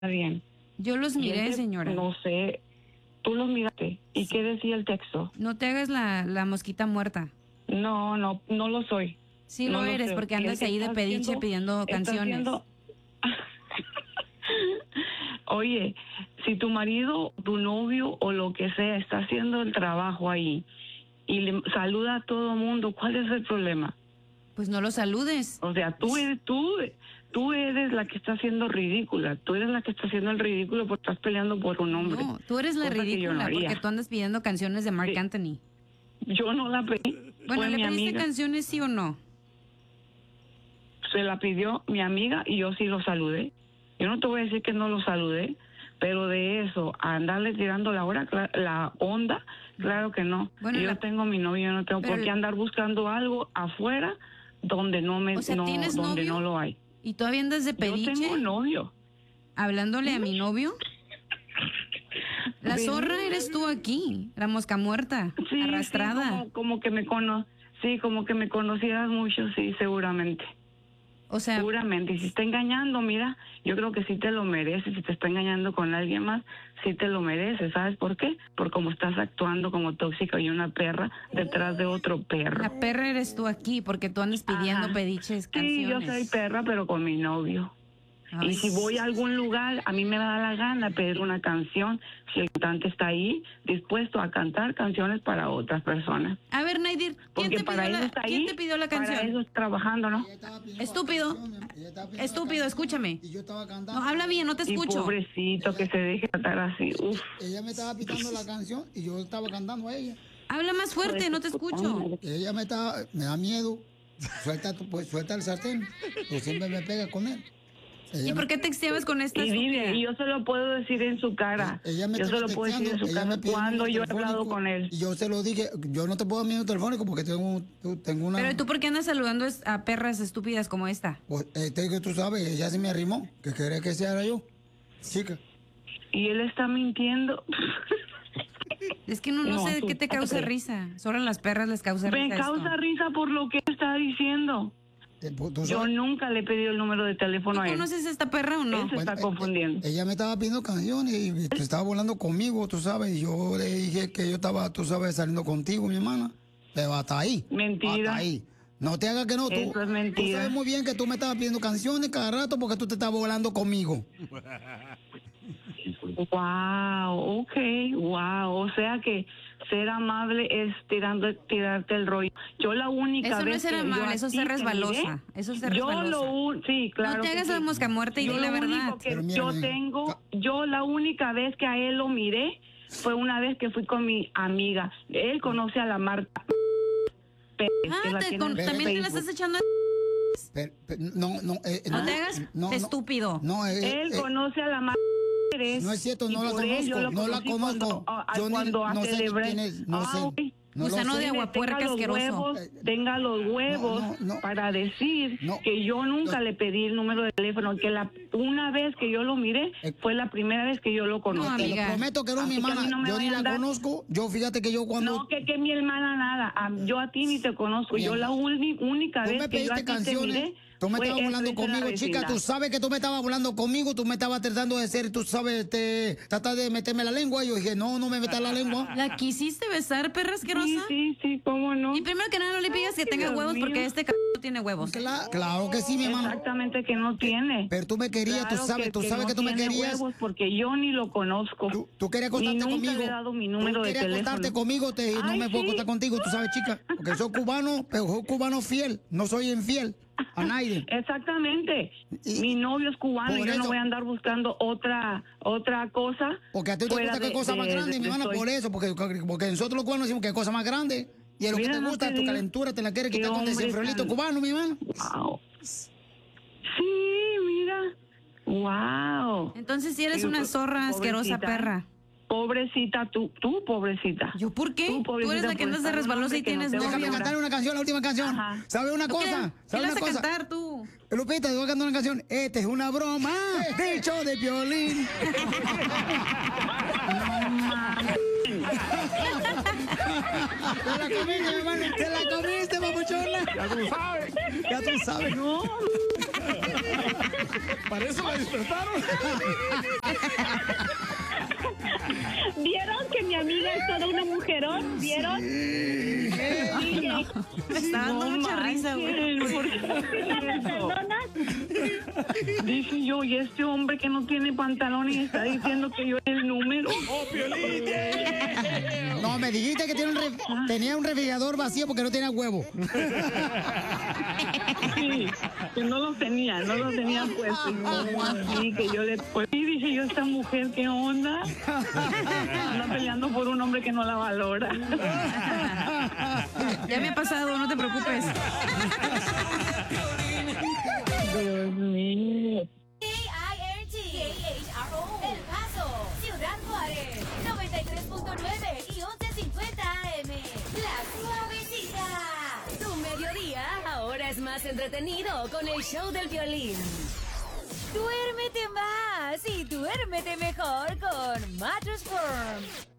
bien. Yo los miré, señora. No sé, tú los miraste. ¿Y qué decía el texto? No te hagas la mosquita muerta. No lo soy. Sí No lo lo eres, sé. porque Y andas el que ahí de está pediche haciendo- pidiendo está canciones. haciendo- Oye, si tu marido, tu novio o lo que sea está haciendo el trabajo ahí y le saluda a todo mundo, ¿cuál es el problema? Pues no lo saludes. O sea, tú eres la que está haciendo ridícula. Tú eres la que está haciendo el ridículo porque estás peleando por un hombre. No, tú eres la Cosa que yo ridícula no haría. porque tú andas pidiendo canciones de Marc Sí. Anthony. Yo no la pedí. Bueno, fue ¿le mi pediste amiga. canciones sí o no? Se la pidió mi amiga y yo sí lo saludé. Yo no te voy a decir que no lo saludé, pero de eso, a andarle tirando la onda, claro que no. Bueno, Yo tengo mi novio, yo no tengo pero por qué andar buscando algo afuera donde no me O sea, ¿tienes donde novio? no lo hay. ¿Y todavía andas de Yo pediche? tengo novio. ¿Hablándole a mi novio? La ¿Ven? zorra eres tú aquí, la mosca muerta, Sí, arrastrada. sí, como que me como que me conocieras mucho, sí, seguramente. O sea, Seguramente, y si está engañando, mira, yo creo que sí te lo mereces. Si te está engañando con alguien más, sí te lo mereces. ¿Sabes por qué? Por cómo estás actuando como tóxica y una perra detrás de otro perro. la perra eres tú aquí porque tú andas pidiendo Ajá. pediches Sí, canciones. yo soy perra, pero con mi novio. Ay, Y si voy a algún lugar, a mí me da la gana pedir una canción. Si el cantante está ahí, dispuesto a cantar canciones para otras personas. A ver, Naidir, Porque para eso está ahí. ¿quién te pidió la canción? Para eso está trabajando, ¿no? Estúpido. Estúpido, escúchame. Y yo estaba cantando. No, habla bien, no te Y escucho. pobrecito, que se deje tratar así. Uf. Ella me estaba pitando la canción y yo estaba cantando a ella. Habla más fuerte, no te escucho. Ella me da miedo. Suelta el sartén. Yo siempre me pega con él. ¿Y por qué texteabas con esta Y dile, estúpida? y yo se lo puedo decir en su cara. Ella me Yo se estaba lo puedo decir en su texteando, ella cara me pidió cuando mi yo he número hablado telefónico, con él. Y yo se lo dije, yo no te puedo dar mi número telefónico porque tengo una... Pero tú, ¿por qué andas saludando a perras estúpidas como esta? Pues, que tú sabes, ella se me arrimó, que quería que sea yo, chica. Y él está mintiendo. Es que no No, sé tú, qué te causa ok. risa. Solo a las perras les causa Me risa causa esto. risa por lo que está diciendo. ¿Tú Yo sabes? nunca le he pedido el número de teléfono ¿Tú a él. conoces a esta perra o no? Él se está confundiendo. Ella me estaba pidiendo canciones y se estaba volando conmigo, tú sabes. Y yo le dije que yo estaba, tú sabes, saliendo contigo, mi hermana. Pero hasta ahí. Mentira. Hasta ahí. No te hagas que no. Eso es Tú mentira. sabes muy bien que tú me estabas pidiendo canciones cada rato porque tú te estabas volando conmigo. Wow, okay, wow. O sea que ser amable es tirarte el rollo. Yo la única Eso no vez es ser que yo amable, a eso es ti ser te resbalosa. miré, Eso es ser yo resbalosa. sí, claro. No te que hagas sí. la mosca muerta y Yo di la lo verdad. único que Pero mira, yo mira. tengo, yo la única vez que a él lo miré fue una vez que fui con mi amiga. Él conoce a la Marta Pérez, que la tiene en También te la Facebook. estás echando. No, No te hagas estúpido. No, Él conoce a la Marta Pérez. no es cierto, y no la por él yo conozco, lo no la conocí conozco. Cuando, cuando no sé celebré. quién es, no sé. ok. No lo Gusano sé. de aguapuerca Tenga los asqueroso. huevos, tenga los huevos no. para decir No. que yo nunca le pedí el número de teléfono, que una vez que yo lo miré fue la primera vez que yo lo conocí. No, Te lo amiga. prometo que no, Así mi que a mí hermana. no me Yo ni vayan la a dar- conozco. Yo fíjate que yo cuando... No, que mi hermana nada. Yo a ti ni te conozco. Yo la única Tú vez me que yo a pediste ti te canciones, miré tú me fue estabas hablando enfrente de la conmigo, chica, vecindad. tú sabes que tú me estabas hablando conmigo, tú me estabas tratando de ser, tú sabes, tratar de meterme la lengua, y yo dije, no me metas la lengua. ¿La quisiste besar, perra asquerosa? Sí, cómo no. Y primero que nada, no le pidas que tenga Dios huevos mío. porque este c no tiene huevos. Claro que sí, mi hermano. Exactamente que no tiene. Pero tú me querías, Claro tú sabes no que tú me tiene querías. huevos porque yo ni lo conozco. Tú querías acostarte Ni nunca conmigo. le he dado mi número tú de querías teléfono. acostarte conmigo, no Ay, me puedo sí. acostar contigo, tú sabes, chica. Porque soy cubano, pero soy cubano fiel. No soy infiel a nadie. Exactamente. Y- Mi novio es cubano, por yo eso- no voy a andar buscando otra cosa. Porque a ti te fuera gusta qué de- cosa más de- grande, mi de hermana, soy- por eso. Porque nosotros los cubanos decimos que cosa más grande. Y es lo que Mira, te no gusta, te tu digo. calentura, te la quieres Qué quitar con hombre desenfriolito tan- cubano, mi hermano. Wow. Sí, mira. Wow. Entonces, si eres Digo, una zorra asquerosa pobrecita. perra. Pobrecita, tú pobrecita. ¿Yo por qué? Tú pobrecita, eres la que por andas de estar un resbalosa hombre y que no tienes te va a Déjame novio. valorar. cantar una canción, la última canción. Ajá. ¿Sabes una ¿Tú qué cosa? ¿Qué ¿Sabes le una vas a cosa? cantar tú? Lupita, te voy a cantar una canción. Esta es una broma del show de violín. Te la comiste, mi hermano. Te la comiste, papuchona. Ya tú sabes. Ya tú sabes. No. ¿Para eso la despertaron? ¿Vieron que mi amiga es toda una mujerón? ¿Vieron? Me está dando mucha risa, güey. Dije yo, y este hombre que no tiene pantalón y está diciendo que yo el número. ¡Oh, Piolín! No, me dijiste que tenía un refrigerador vacío porque no tenía huevo. Sí, que no lo tenía puesto. Sí, que yo después dije yo, esta mujer, ¿qué onda? Anda peleando por un hombre que no la valora. Ya me ha pasado, no te preocupes. Dios mío. KIRT-KHRO, El Paso, Ciudad Juárez, 93.9 y 1150 AM. La Suavecita. Tu mediodía ahora es más entretenido con el show del violín. Duérmete más y duérmete mejor